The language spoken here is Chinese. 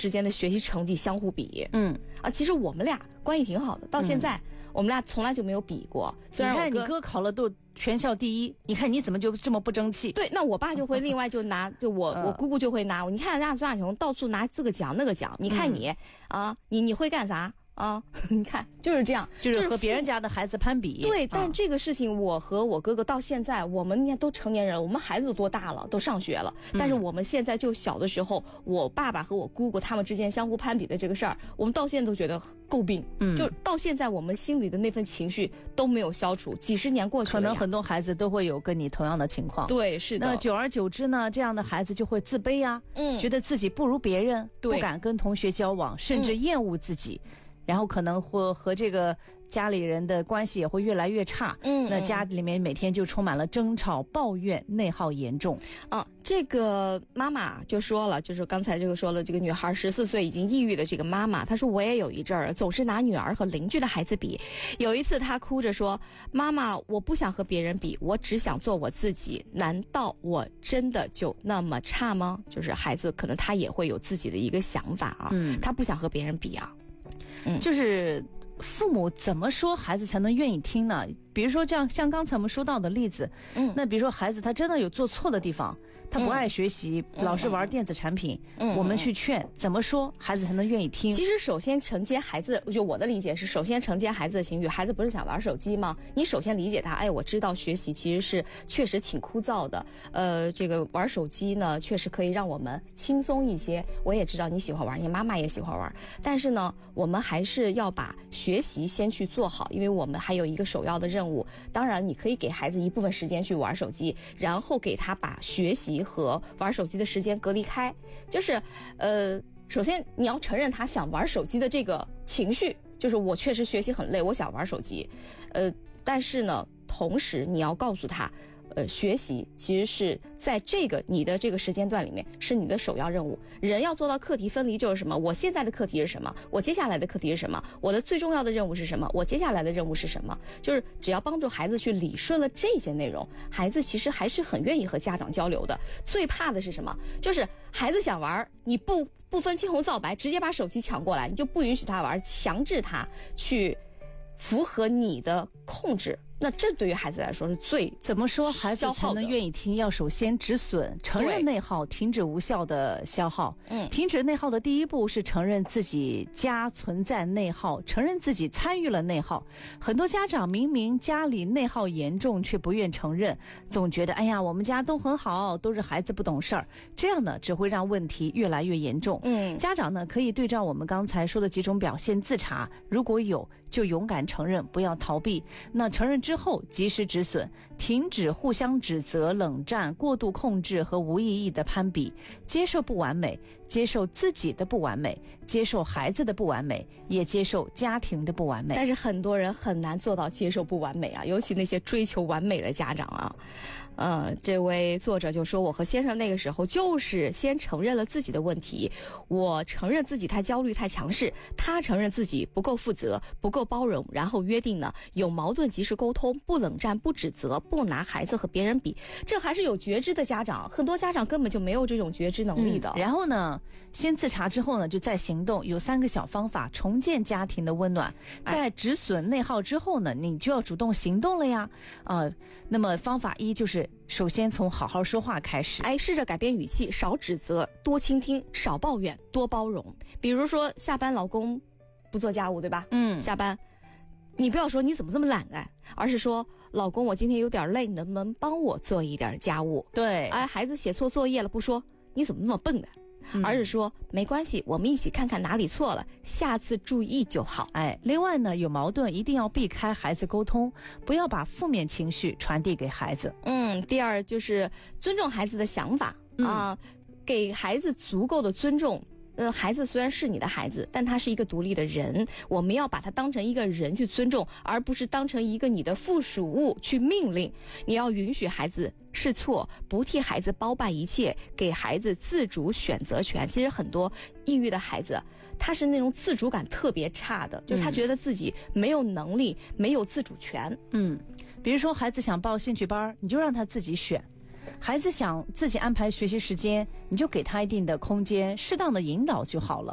之间的学习成绩相互比。其实我们俩关系挺好的，到现在我们俩从来就没有比过。虽然你看你哥考了都全校第一，你看你怎么就这么不争气？ 对，那我爸就会另外就拿，就我姑姑就会拿，你看人家孙亚雄到处拿这个奖那个奖，你看你你会干啥？你看就是这样， 就是和别人家的孩子攀比。 对，但这个事情我和我哥哥到现在，我们都成年人，我们孩子都多大了，都上学了，但是我们现在就小的时候，我爸爸和我姑姑他们之间相互攀比的这个事儿，我们到现在都觉得诟病。就到现在我们心里的那份情绪都没有消除，几十年过去了， 可能很多孩子都会有跟你同样的情况。 对，是的。 那久而久之呢，这样的孩子就会自卑啊，觉得自己不如别人，不敢跟同学交往，甚至厌恶自己。然后可能会和这个家里人的关系也会越来越差。那家里面每天就充满了争吵、抱怨、内耗严重。 这个妈妈就说了，就是刚才这个说了，这个女孩14岁已经抑郁的这个妈妈，她说我也有一阵儿总是拿女儿和邻居的孩子比。有一次她哭着说，妈妈，我不想和别人比，我只想做我自己，难道我真的就那么差吗？就是孩子可能他也会有自己的一个想法啊，他不想和别人比啊。 就是父母怎么说孩子才能愿意听呢？比如说像刚才我们说到的例子，那比如说孩子他真的有做错的地方，他不爱学习，老是玩电子产品，我们去劝，怎么说孩子才能愿意听？ 其实首先承接孩子，就我的理解是，首先承接孩子的情绪。孩子不是想玩手机吗？你首先理解他，我知道学习其实是确实挺枯燥的，这个玩手机呢确实可以让我们轻松一些。我也知道你喜欢玩，你妈妈也喜欢玩，但是呢，我们还是要把学习先去做好，因为我们还有一个首要的任务。当然你可以给孩子一部分时间去玩手机，然后给他把学习和玩手机的时间隔离开。就是首先你要承认他想玩手机的这个情绪，就是我确实学习很累，我想玩手机。但是呢，同时你要告诉他，学习其实是在你的这个时间段里面是你的首要任务。人要做到课题分离，就是什么？我现在的课题是什么？我接下来的课题是什么？我的最重要的任务是什么？我接下来的任务是什么？就是只要帮助孩子去理顺了这些内容，孩子其实还是很愿意和家长交流的。最怕的是什么？就是孩子想玩，你不分青红皂白，直接把手机抢过来，你就不允许他玩，强制他去符合你的控制。那这对于孩子来说是最怎么说孩子才能愿意听？要首先止损，承认内耗，停止无效的消耗。停止内耗的第一步是承认自己家存在内耗，承认自己参与了内耗。很多家长明明家里内耗严重，却不愿承认，总觉得哎呀我们家都很好，都是孩子不懂事儿，这样呢只会让问题越来越严重。家长呢可以对照我们刚才说的几种表现自查，如果有就勇敢承认，不要逃避。那承认之后及时止损，停止互相指责、冷战、过度控制和无意义的攀比，接受不完美，接受自己的不完美，接受孩子的不完美，也接受家庭的不完美。 但是很多人很难做到接受不完美啊，尤其那些追求完美的家长啊。这位作者就说，我和先生那个时候就是先承认了自己的问题，我承认自己太焦虑太强势，他承认自己不够负责不够包容，然后约定呢有矛盾及时沟通，不冷战不指责，不拿孩子和别人比。这还是有觉知的家长，很多家长根本就没有这种觉知能力的。 然后呢先自查之后呢就再行动，有3个小方法重建家庭的温暖。在止损内耗之后呢，你就要主动行动了呀。那么方法1就是首先从好好说话开始， 试着改变语气，少指责，多倾听，少抱怨，多包容。比如说下班老公不做家务，对吧？下班你不要说你怎么这么懒而是说老公我今天有点累，你能不能帮我做一点家务？ 对， 孩子写错作业了，不说你怎么那么笨而是说没关系，我们一起看看哪里错了，下次注意就好。 另外呢，有矛盾一定要避开孩子沟通，不要把负面情绪传递给孩子。 第二就是尊重孩子的想法给孩子足够的尊重。孩子虽然是你的孩子，但他是一个独立的人，我们要把他当成一个人去尊重，而不是当成一个你的附属物去命令。你要允许孩子试错，不替孩子包办一切，给孩子自主选择权。其实很多抑郁的孩子他是那种自主感特别差的，就是他觉得自己没有能力，没有自主权。 比如说孩子想报兴趣班，你就让他自己选。孩子想自己安排学习时间，你就给他一定的空间，适当的引导就好了。